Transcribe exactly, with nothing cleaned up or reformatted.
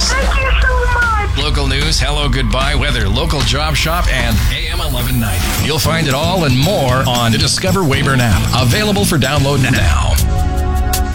news. Thank you so much. Local news, hello, goodbye, weather, local job shop, and A M eleven ninety. You'll find it all and more on the Discover Weyburn app. Available for download now.